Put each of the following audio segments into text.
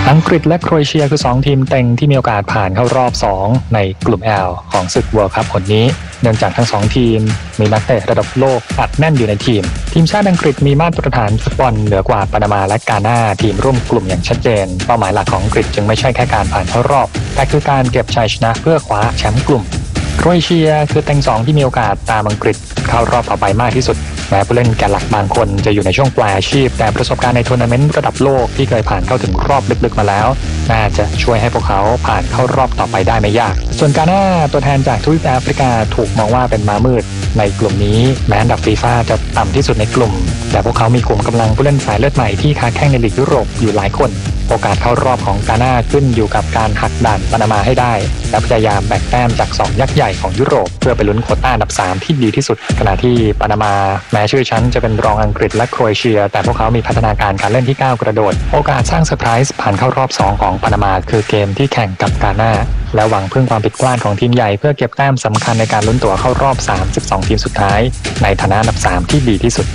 อังกฤษและโครเอเชียคือ2ทีมเต็งที่มีโอกาสผ่านเข้ารอบ2ในกลุ่ม L ของศึก World Cup ผลนี้เนื่องจากทั้ง2ทีมมีนักเตะระดับโลกอัดแน่นอยู่ในทีมชาติอังกฤษมีมาตรฐานฟุตบอลเหนือกว่าปานามาและกาน่าทีมร่วมกลุ่มอย่างชัดเจนเป้าหมายหลักของอังกฤษจึงไม่ใช่แค่การผ่านเข้ารอบแต่คือการเก็บชัยชนะเพื่อคว้าแชมป์กลุ่มโครเอเชียคือเต็ง2ที่มีโอกาสตามอังกฤษเข้ารอบต่อไปมากที่สุดแม้ผู้เล่นแกนหลักบางคนจะอยู่ในช่วงปลายอาชีพแต่ประสบการณ์ในทัวร์นาเมนต์ระดับโลกที่เคยผ่านเข้าถึงรอบลึกๆมาแล้วน่าจะช่วยให้พวกเขาผ่านเข้ารอบต่อไปได้ไม่ยากส่วนกาน่าตัวแทนจากทวีปแอฟริกาถูกมองว่าเป็นม้ามืดในกลุ่มนี้แม้อันดับฟีฟ่าจะต่ำที่สุดในกลุ่มแต่พวกเขามีกลุ่มกำลังผู้เล่นสายเลือดใหม่ที่ค้าแข่งในลีกยุโรปอยู่หลายคนโอกาสเข้ารอบของกาน่าขึ้นอยู่กับการหักด่านปานามาให้ได้และพยายามแบ่งแต้มจาก2ยักษ์ใหญ่ของยุโรปเพื่อไปลุ้นโควต้าอันดับ3ที่ดีที่สุดขณะที่ปานามาแม้ชื่อชั้นจะเป็นรองอังกฤษและโครเอเชียแต่พวกเขามีพัฒนาการการเล่นที่ก้าวกระโดดโอกาสสร้างเซอร์ไพรส์ผ่านเข้ารอบ2ของปานามาคือเกมที่แข่งกับกาน่าและหวังพึ่งความผิดพลาดของทีมใหญ่เพื่อเก็บแต้มสำคัญในการลุ้นตั๋วเข้ารอบ32ทีมสุดท้ายในฐานะอันดับ3ที่ดีที่สุด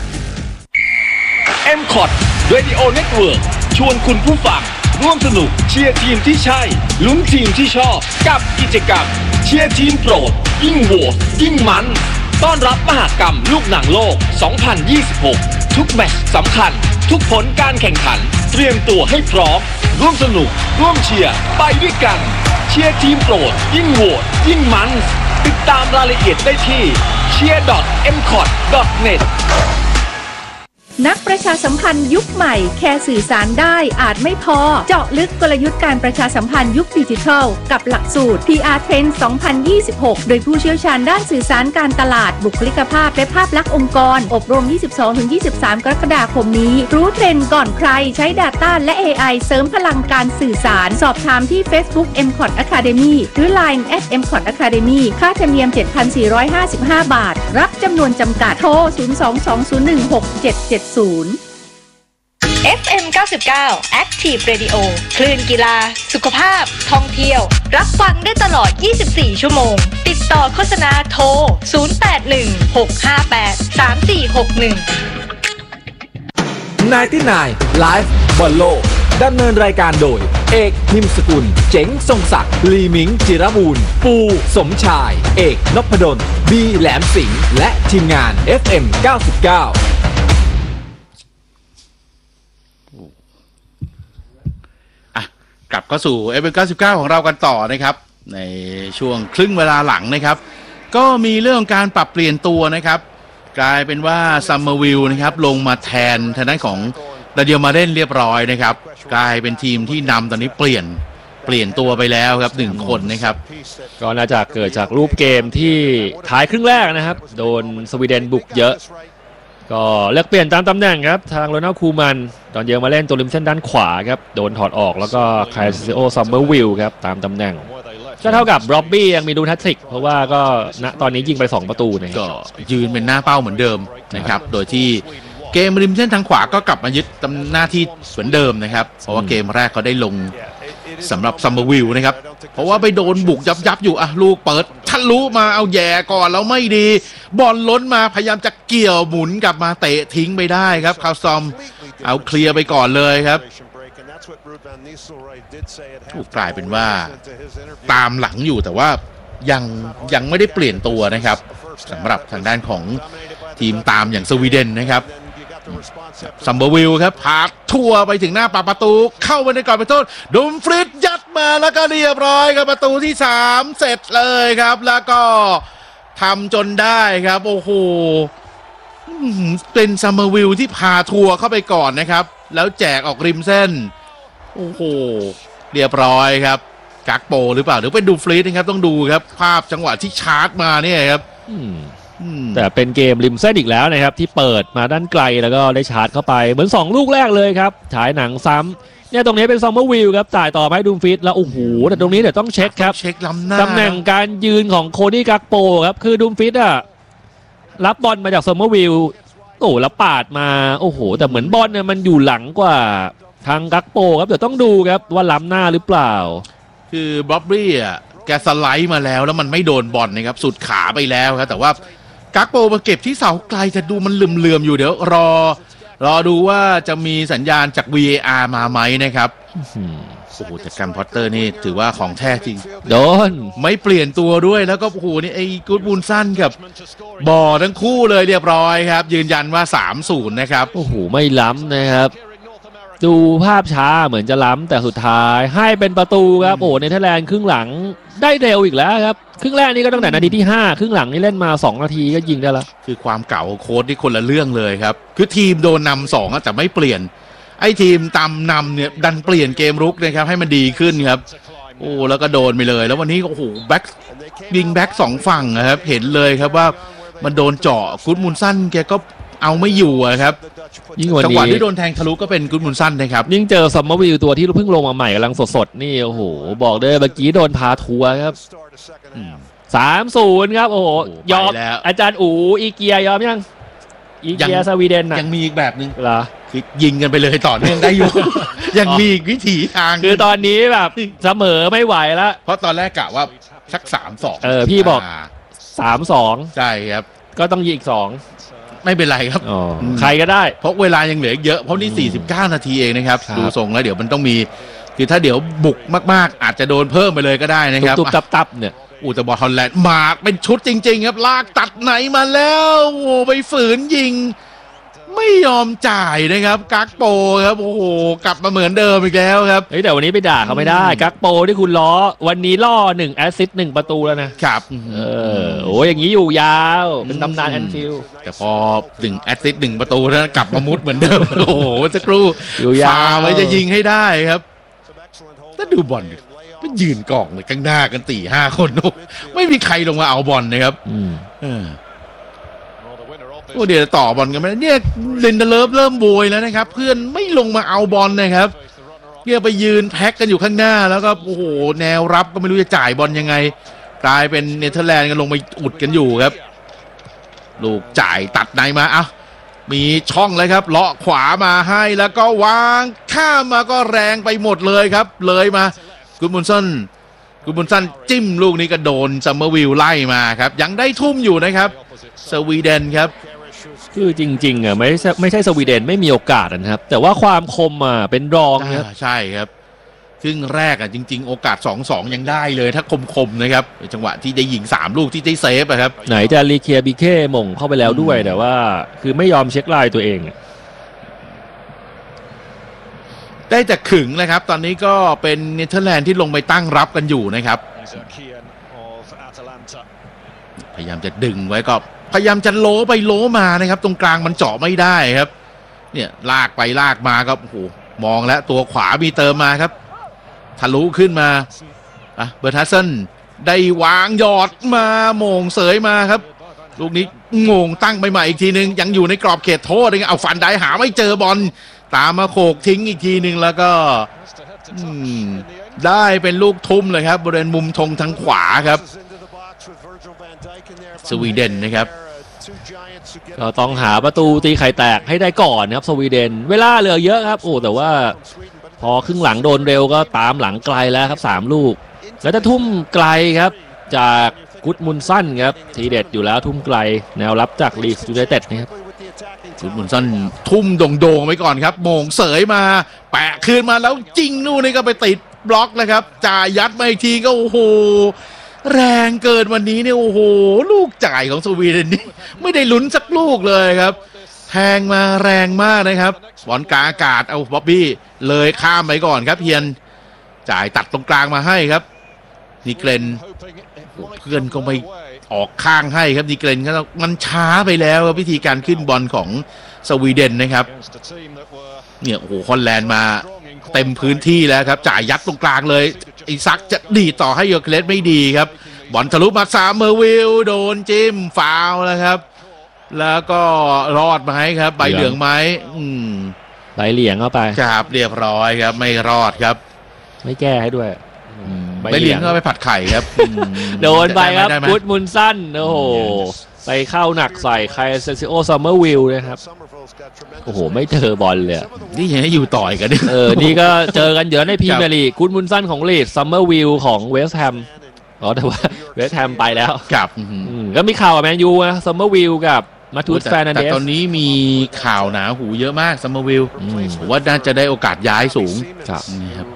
M-Cot Radio Network ชวนคุณผู้ฟังร่วมสนุกเชียร์ทีมที่ใช่ลุ้นทีมที่ชอบกับกิจกรรมเชียร์ทีมโปรดยิ่งโหวตยิ่งมันต้อนรับมหกรรมลูกหนังโลก 2026 ทุกแมตช์สำคัญทุกผลการแข่งขันเตรียมตัวให้พร้อมร่วมสนุกร่วมเชียร์ไปด้วยกันเชียร์ทีมโปรดยิ่งโหวตยิ่งมันติดตามรายละเอียดได้ที่ cheer.mcot.net นักประชาสัมพันธ์ยุคใหม่แค่สื่อสารได้อาจไม่พอเจาะลึกกลยุทธ์การประชาสัมพันธ์ยุคดิจิทัลกับหลักสูตร PR Trend 2026 โดยผู้เชี่ยวชาญด้านสื่อสารการตลาดบุคลิกภาพและภาพลักษณ์องค์กรอบรม 22-23 กรกฎาคมนี้รู้เทรนด์ก่อนใครใช้ Data และ AI เสริมพลังการสื่อสารสอบถามที่ Facebook M-Cot Academy หรือ Line @M-Cot Academy ค่าธรรมเนียม 7,455 บาทรับจำนวนจำกัดโทร 022016770 FM 99 Active Radio คลื่นกีฬาสุขภาพท่องเที่ยวรับฟังได้ตลอด24ชั่วโมงติดต่อโฆษณาโทร 0816583461 99 Live บอลโลกดำเนินรายการโดยเอกนิมสกุลเจ๋งทรงศักดิ์ลีมิงจิรบูรณ์ปูสมชายเอกนพดลบีแหลมสิงห์และทีมงาน FM 99 กลับเข้าสู่ FM 99ของเรากันต่อนะครับในช่วงครึ่งเวลาหลังนะครับก็มีเรื่องการปรับเปลี่ยนตัวนะครับกลายเป็นว่าซัมเมอร์วิลนะครับลงมาแทนทางด้านของดาเดียลมาเล่นเรียบร้อยนะครับกลายเป็นทีมที่นำตอนนี้เปลี่ยนตัวไปแล้วครับ1คนนะครับก็น่าจะเกิดจากรูปเกมที่ท้ายครึ่งแรกนะครับโดนสวีเดนบุกเยอะก็เลือกเปลี่ยนตามตำแหน่งครับทางโรนัลด์คูมันตอนเยอะมาเล่นตัวริมเส้นด้านขวาครับโดนถอดออกแล้วก็คาซิโอซัมเมอร์วิลครับตามตำแหน่งก็เท่ากับร็อบบี้ยังมีดูแฮตทริกเพราะว่าก็ณตอนนี้ยิงไป2ประตูนะก็ยืนเป็นหน้าเป้าเหมือนเดิมนะครับโดยที่เกมริมเส้นทางขวาก็กลับมายึดตำหน้าที่เหมือนเดิมนะครับเพราะว่าเกมแรกเขาได้ลงสำหรับซัมเมอร์วิลนะครับเพราะว่าไปโดนบุกยับอยู่อ่ะลูกเปิดทะลุมาเอาแย่ก่อนแล้วไม่ดีบอลล้นมาพยายามจะเกี่ยวหมุนกลับมาเตะทิ้งไปได้ครับคาซอมเอาเคลียร์ไปก่อนเลยครับกลายเป็นว่าตามหลังอยู่แต่ว่ายังไม่ได้เปลี่ยนตัวนะครับสำหรับทางด้านของทีมตามอย่างสวีเดนนะครับซัมเบอร์วิลครับพาทั่วไปถึงหน้าประตูเข้าไปในกรอบเขตโทษดุมฟริดยัดมาแล้วก็เรียบร้อยครับประตูที่3เสร็จเลยครับแล้วก็ทำจนได้ครับโอ้โหเป็นซัมเบอร์วิลที่พาทัวร์เข้าไปก่อนนะครับแล้วแจกออกริมเส้นโอ้โหเรียบร้อยครับกักโปหรือเปล่าหรือเป็นดูฟริดนะครับต้องดูครับภาพจังหวะที่ชาร์จมาเนี่ยครับแต่เป็นเกมริมเส้นอีกแล้วนะครับที่เปิดมาด้านไกลแล้วก็ได้ชาร์จเข้าไปเหมือน2ลูกแรกเลยครับฉายหนังซ้ำเนี่ยตรงนี้เป็นซัมเมอร์วิลครับจ่ายต่อไปดูฟิตแล้วโอ้โหแต่ตรงนี้เดี๋ยวต้องเช็คครับเช็คล้ำหน้าตำแหน่งการยืนของโคดี้กักโปครับคือดูฟิตอ่ะรับบอลมาจากซัมเมอร์วิลโอ้แล้วปาดมาโอ้โหแต่เหมือนบอลเนี่ยมันอยู่หลังกว่าทางกักโปครับเดี๋ยวต้องดูครับว่าล้ำหน้าหรือเปล่าคือบ๊อบบี้อ่ะแกสไลด์มาแล้วมันไม่โดนบอลนะครับสุดขาไปแล้วครับแต่ว่ากักโปมาเก็บที่เสาไกลจะดูมันเหลื่อมๆอยู่เดี๋ยวรอดูว่าจะมีสัญญาณจาก VAR มาไหมนะครับโอ้โหแต่กันพอตเตอร์นี่ถือว่าของแท้จริงโดนไม่เปลี่ยนตัวด้วยแล้วก็โอ้โหนี่ไอ้กูดมูลสันกับบอทั้งคู่เลยเรียบร้อยครับยืนยันว่า 3-0 นะครับโอ้โหไม่ล้ำนะครับดูภาพช้าเหมือนจะล้ำแต่สุดท้ายให้เป็นประตูครับโอ้เนเธอร์แลนด์ครึ่งหลังได้เร็วอีกแล้วครับครึ่งแรกนี่ก็ตั้งแต่นาทีที่5ครึ่งหลังนี่เล่นมา2นาทีก็ยิงได้แล้วคือความเก่าโค้ชที่คนละเรื่องเลยครับคือทีมโดนนำ2แต่ไม่เปลี่ยนไอ้ทีมตามนำเนี่ยดันเปลี่ยนเกมรุกนะครับให้มันดีขึ้นครับโอ้แล้วก็โดนไปเลยแล้ววันนี้โอ้โหแบ็คยิงแบ็ค2ฝั่งนะครับเห็นเลยครับว่ามันโดนเจาะกูดมูลสันแกก็เอาไม่อยู่ครับจังหวะที่โดนแทงทะลุก็เป็นกูดมูลสันนะครับยิ่งเจอซัมเมอร์วิลตัวที่เพิ่งลงมาใหม่กำลังสดๆนี่โอ้โหบอกเลยเมื่อกี้โดนพาทัวร์ครับ3-0 ครับโอ้โหยอมอาจารย์อูอีเกียยอมยังอีเกียสวีเดนยังมีอีกแบบนึงเหรอคือยิงกันไปเลยต่อเนื่องได้อยู่ ยังมีอีกวิถีทางคือตอนนี้แบบเสมอไม่ไหวแล้วเพราะตอนแรกกะว่าสัก 3-2 พี่บอก3-2 ใช่ครับก็ต้องยิงอีก2 ไม่เป็นไรครับใครก็ได้เพราะเวลายังเหลือเยอะเพราะนี่49นาทีเองนะครับดูทรงแล้วเดี๋ยวมันต้องมีคือถ้าเดี๋ยวบุกมากๆอาจจะโดนเพิ่มไปเลยก็ได้นะครับตุบๆตับๆเนี่ยแต่บอลฮอลแลนด์มาเป็นชุดจริงๆครับลากตัดไหนมาแล้วโอ้ไปฝืนยิงไม่ยอมจ่ายนะครับกักโปครับโอ้โหกลับมาเหมือนเดิมอีกแล้วครับแต่วันนี้ไปด่าเขาไม่ได้กักโปที่คุณล้อวันนี้ล่อ1แอสซิสต์1ประตูแล้วนะครับโอ้อย่างนี้อยู่ยาวเป็นตำนานแอนฟิลด์แต่พอ1แอสซิสต์1ประตูแล้วกลับมามุดเหมือนเดิมโอ้โหสักครู่ฟาไว้จะยิงให้ได้ครับถ้าดูบอลมันยืนกองเลยข้างหน้ากัน4-5 คนไม่มีใครลงมาเอาบอลนะครับโอ้เดี๋ยวต่อบอลกันไม่ได้เนี่ยเลนเดเลฟเริ่มโวยแล้วนะครับเพื่อนไม่ลงมาเอาบอลนะครับเนี่ยไปยืนแพ็กกันอยู่ข้างหน้าแล้วก็โอ้โหแนวรับก็ไม่รู้จะจ่ายบอลยังไงกลายเป็นเนเธอร์แลนด์กันลงไปอุดกันอยู่ครับลูกจ่ายตัดในมามีช่องเลยครับเลาะขวามาให้แล้วก็วางข้ามมาก็แรงไปหมดเลยครับเลยมากูดมูลสันจิ้มลูกนี้ก็โดนซัมเมอร์วิลไล่มาครับยังได้ทุ่มอยู่นะครับสวีเดนครับคือจริงๆไม่ใช่สวีเดนไม่มีโอกาสนะครับแต่ว่าความคมเป็นรองครับใช่ครับครึ่งแรกจริงๆโอกาส 2-2 ยังได้เลยถ้าคมๆนะครับจังหวะที่ได้ยิง3ลูกที่ได้เซฟครับไหนจะรีเคียบิเค้มงเข้าไปแล้วด้วยแต่ว่าคือไม่ยอมเช็คไลน์ตัวเองได้แต่ขึงนะครับตอนนี้ก็เป็นเนเธอร์แลนด์ที่ลงไปตั้งรับกันอยู่นะครับพยายามจะดึงไว้ก็พยายามจะโล้ไปโล้มานะครับตรงกลางมันเจาะไม่ได้ครับเนี่ยลากไปลากมาก็โอ้โหมองแล้วตัวขวามีเติมมาครับทะลุขึ้นมาเบอร์ทัสเซนได้วางหยอดมาโมงเสยมาครับลูกนี้งงตั้งไปใหม่อีกทีนึงยังอยู่ในกรอบเขตโทษเอาฟันได้หาไม่เจอบอลตามมาโขกทิ้งอีกทีนึงแล้วก็ได้เป็นลูกทุ่มเลยครับบริเวณมุมธงทางขวาครับสวีเดนนะครับก็ต้องหาประตูตีไข่แตกให้ได้ก่อนนะครับสวีเดนเวลาเหลือเยอะครับแต่ว่าพอครึ่งหลังโดนเร็วก็ตามหลังไกลแล้วครับ3ลูกแล้วจะทุ่มไกลครับจากกูดมูลสันครับทีเด็ดอยู่แล้วทุ่มไกลแนวรับจากลีดส์ยูไนเต็ดนะครับกูดมูลสันทุ่มโด่งๆไว้ก่อนครับโมงเสยมาแปะคืนมาแล้วจริงนู่นนี่ก็ไปติดบล็อกเลยครับจ่ายยัดมาอีกทีก็โอ้โหแรงเกินวันนี้เนี่ยโอ้โหลูกจ่ายของสวีเดนนี่ไม่ได้ลุ้นสักลูกเลยครับแทงมาแรงมากนะครับบอลกลางอากาศเอาบ๊อบบี้เลยข้ามไปก่อนครับเพียนจ่ายตัดตรงกลางมาให้ครับนิเกรนเพื่อนก็ไม่ออกข้างให้ครับนิเกรนก็มันช้าไปแล้ววิธีการขึ้นบอลของสวีเดนนะครับเนี่ยโอ้โหฮอลแลนด์มาเต็มพื้นที่แล้วครับจ่ายยัดตรงกลางเลยไอ้ซักจะดีต่อให้โยเคเลสไม่ดีครับบอลทะลุมาซัมเมอร์วิลโดนจิ้มฟาวล์แล้วครับแล้วก็รอดไหมครับใบเหลืองไหมใบเหลืองเข้าไปครับเรียบร้อยครับไม่รอดครับไม่แก้ให้ด้วยใบเหลืองก็ไปผัดไข่ครับโดนไปครับกูดมูลสันโอ้โหไปเข้าหนักใส่ไคเซซิโอซัมเมอร์วิลนะครับโอ้โหไม่เจอบอลเลยนี่ยังให้อยู่ต่อยกันนี่ก็เจอกันเยอะในพรีเมียร์ลีกกูดมูลสันของลีดส์ซัมเมอร์วิลของเวสต์แฮมแต่ว่าเวสต์แฮมไปแล้วครับก็มีข่าวกับแมนยูนะซัมเมอร์วิลกับมาทูสแฟร์นันเดแต่สตอนนี้มีข่าวหนาหูเยอะมากซัมเมอร์วิลผมว่าน่าจะได้โอกาสย้ายสูงครับนี่ครับ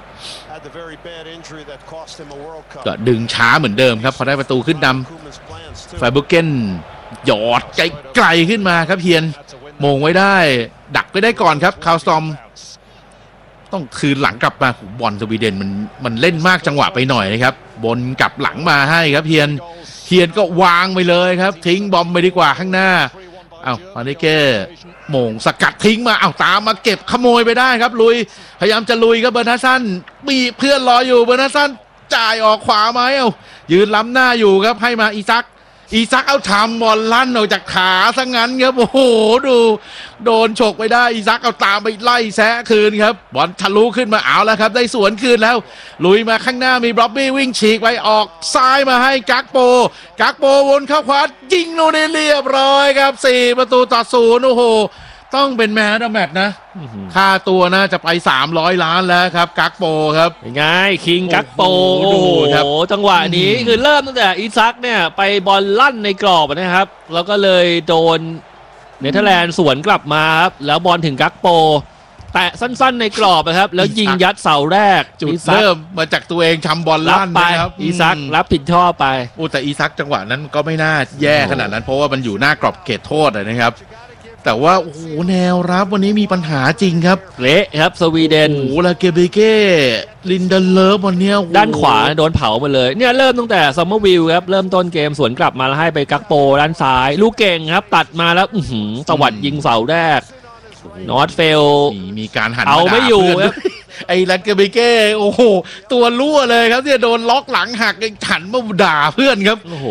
ก็ดึงช้าเหมือนเดิมครับพอได้ประตูขึ้นนำไฟบุเกนหยอดไกลๆขึ้นมาครับเฮียนมงไว้ได้ดักไปได้ก่อนครับคาวสตอมต้องคืนหลังกลับมาบอลสวีเดนมันเล่นมากจังหวะไปหน่อยนะครับบนกลับหลังมาให้ครับเฮียนก็วางไปเลยครับทิ้งบอมไปดีกว่าข้างหน้ามาเนเก้โมงสกัดทิ้งมาตามมาเก็บขโมยไปได้ครับลุยพยายามจะลุยครับเบอร์นาสันมีเพื่อนรออยู่เบอร์นาสันจ่ายออกขวาไหมยืนล้ำหน้าอยู่ครับให้มาอีซักเอาทำบอลลั่นออกจากขาซะงั้นครับโอ้โหดูโดนฉกไปได้อีซักเอาตามไปไล่แซะคืนครับบอลทะลุขึ้นมาแล้วครับได้สวนคืนแล้วลุยมาข้างหน้ามีบล็อบบี้วิ่งฉีกไปออกซ้ายมาให้กักโปวนเข้าขวายิงโนเดเรียบร้อยครับ4-0โอ้โหต้องเป็นแมนแมตช์นะค่าตัวน่าจะไป300 ล้านแล้วครับกักโปครับเป็นไงคิงกักโปโอ้โหครับจังหวะนี้คือเริ่มตั้งแต่อีซักเนี่ยไปบอลลั่นในกรอบนะครับแล้วก็เลยโดนเนเธอร์แลนด์สวนกลับมาครับแล้วบอลถึงกักโปแตะสั้นๆในกรอบนะครับแล้วยิงยัดเสาแรกจุดเริ่มมาจากตัวเองทำบอลลั่นนะครับอีซักรับผิดชอบไปแต่อีซักจังหวะนั้นก็ไม่น่าแย่ขนาดนั้นเพราะว่ามันอยู่หน้ากรอบเขตโทษนะครับแต่ว่าโอ้โหแนวรับวันนี้มีปัญหาจริงครับเละครับสวีเดนลาเกเบเก้ลินเดเลฟวันนี้ด้านขวาโดนเผามาเลยเนี่ยเริ่มตั้งแต่ซัมเมอร์วิลครับเริ่มต้นเกมสวนกลับมาแล้วให้ไปกักโปด้านซ้ายลูกเก่งครับตัดมาแล้วตวัดยิงเสาแรกนอตเฟลมีการหันเอาไม่อยู่ครับไอ้ลาเกเบเก้โอ้โหตัวรั่วเลยครับที่โดนล็อกหลังหักหันมาด่าเพื่อนครับโอ้โห